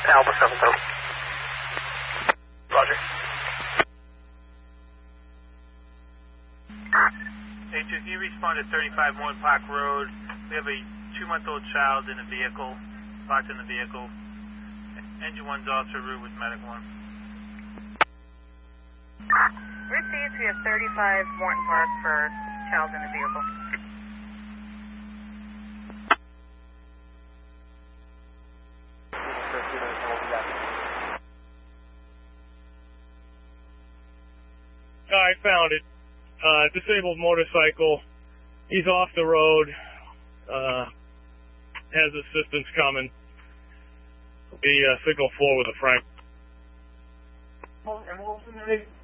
Alpha 730. Roger. Hey, can you respond to 35 Moore Park Road? We have a 2-month-old child in a vehicle, parked in the vehicle. Engine 1's also route with medic 1. Received, we have 35 Morton Park for child in the vehicle. I found it. Disabled motorcycle. He's off the road. Has assistance coming. Be signal 4 with a Frank. And what was the name?